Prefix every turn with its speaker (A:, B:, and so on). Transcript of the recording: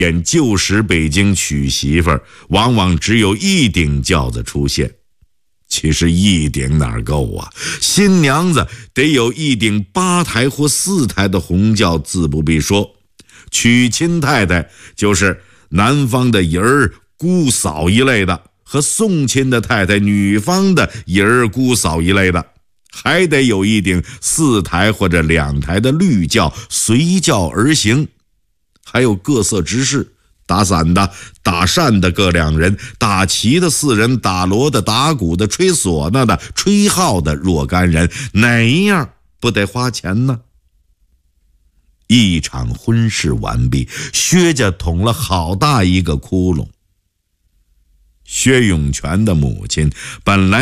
A: 旧时北京娶媳妇儿，往往只有一顶轿子出现。其实一顶哪儿够啊？新娘子得有一顶8台或4台的红轿，自不必说。娶亲太太就是男方的姨儿、姑嫂一类的，和送亲的太太女方的姨儿、姑嫂一类的，还得有一顶4台或者2台的绿轿随轿而行。还有各色执事，打伞的、打扇的各2人，打旗的4人，打锣的、打鼓的、吹唢呐的、吹号的若干人，哪一样不得花钱呢？一场婚事完毕，薛家捅了好大一个窟窿。薛永全的母亲本来